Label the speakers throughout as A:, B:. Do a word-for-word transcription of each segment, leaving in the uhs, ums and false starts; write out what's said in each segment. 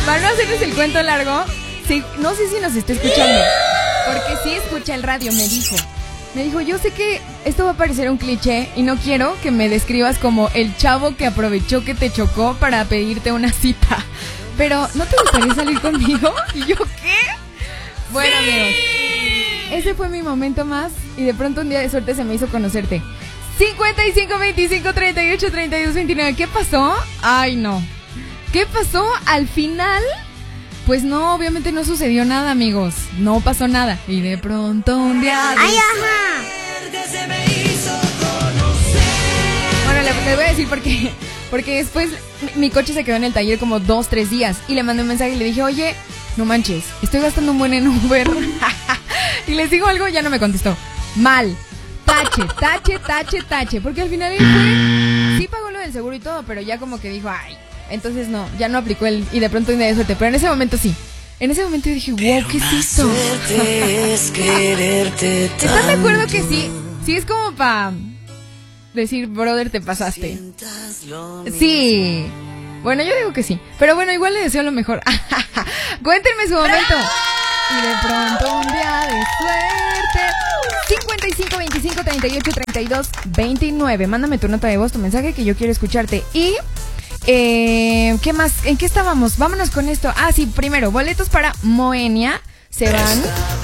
A: Para no hacerles el cuento largo, sí, no sé si nos está escuchando, porque sí escucha el radio, me dijo. Me dijo, yo sé que esto va a parecer un cliché y no quiero que me describas como el chavo que aprovechó que te chocó para pedirte una cita. Pero, ¿no te gustaría salir conmigo? ¿Y yo qué? Bueno, ¡sí! Amigos, ese fue mi momento más y de pronto un día de suerte se me hizo conocerte. cincuenta y cinco, veinticinco, treinta y ocho, treinta y dos, veintinueve. ¿Qué pasó? Ay, no. ¿Qué pasó? Al final, pues no, obviamente no sucedió nada, amigos. No pasó nada. Y de pronto un día...
B: ¡Ay, ajá!
A: Bueno, le, le voy a decir por qué. Porque después mi, mi coche se quedó en el taller como dos, tres días. Y le mandé un mensaje y le dije, oye, no manches, estoy gastando un buen en Uber. Y les digo algo, ya no me contestó. Mal. Tache, tache, tache, tache. Porque al final él fue... Sí pagó lo del seguro y todo, pero ya como que dijo, ay... Entonces no, ya no aplicó el... Y de pronto un día de suerte. Pero en ese momento sí. En ese momento yo dije, wow, ¿qué es esto? ¿Estás de acuerdo que sí? Sí, es como para decir, brother, te pasaste. Sí. Bueno, yo digo que sí. Pero bueno, igual le deseo lo mejor. Cuéntenme su momento. Y de pronto un día de suerte. cincuenta y cinco, veinticinco, treinta y ocho, treinta y dos, veintinueve. Mándame tu nota de voz, tu mensaje, que yo quiero escucharte. Y... Eh, ¿qué más? ¿En qué estábamos? Vámonos con esto. Ah, sí, primero, boletos para Moenia se van.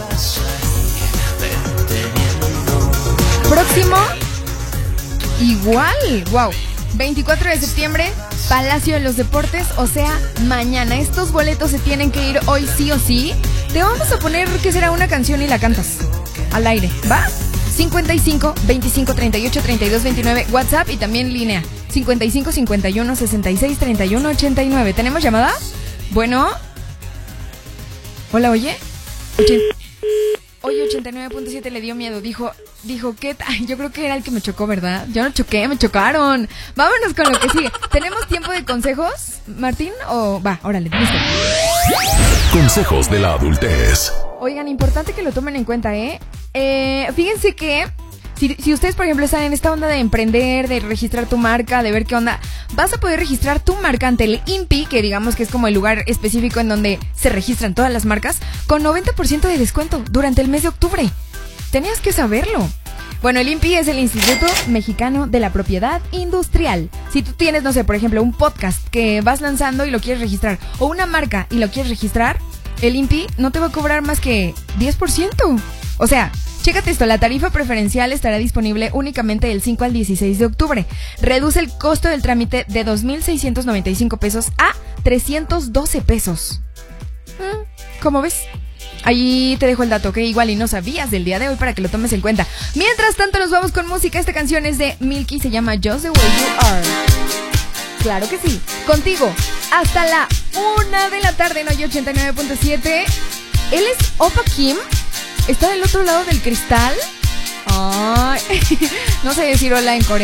A: Próximo, igual, wow, veinticuatro de septiembre, Palacio de los Deportes, o sea, mañana. Estos boletos se tienen que ir hoy sí o sí. Te vamos a poner que será una canción y la cantas al aire, ¿va? cincuenta y cinco, veinticinco, treinta y ocho, treinta y dos, veintinueve, WhatsApp y también línea cincuenta y cinco, cincuenta y uno, sesenta y seis, treinta y uno, ochenta y nueve. ¿Tenemos llamada? Bueno. Hola, oye. Ochen... Oye, ochenta y nueve punto siete le dio miedo. Dijo, dijo, ¿qué? Ay, yo creo que era el que me chocó, ¿verdad? Yo no choqué, me chocaron. Vámonos con lo que sigue. ¿Tenemos tiempo de consejos, Martín? O va, órale, listo.
C: Consejos de la adultez.
A: Oigan, importante que lo tomen en cuenta, ¿eh? Eh, fíjense que si, si ustedes, por ejemplo, están en esta onda de emprender, de registrar tu marca, de ver qué onda, vas a poder registrar tu marca ante el I N P I, que digamos que es como el lugar específico en donde se registran todas las marcas, con noventa por ciento de descuento durante el mes de octubre. Tenías que saberlo. Bueno, el I N P I es el Instituto Mexicano de la Propiedad Industrial. Si tú tienes, no sé, por ejemplo, un podcast que vas lanzando y lo quieres registrar, o una marca y lo quieres registrar, el I N P I no te va a cobrar más que diez por ciento. O sea, chécate esto, la tarifa preferencial estará disponible únicamente del cinco al dieciséis de octubre. Reduce el costo del trámite de dos mil seiscientos noventa y cinco pesos a trescientos doce pesos. ¿Cómo ves? Ahí te dejo el dato que igual y no sabías del día de hoy para que lo tomes en cuenta. Mientras tanto nos vamos con música. Esta canción es de Milky, se llama Just the Way You Are. Claro que sí. Contigo hasta la una de la tarde en Hoy ochenta y nueve punto siete. Él es Opa Kim. Está del otro lado del cristal. Ay, no sé decir hola en coreano.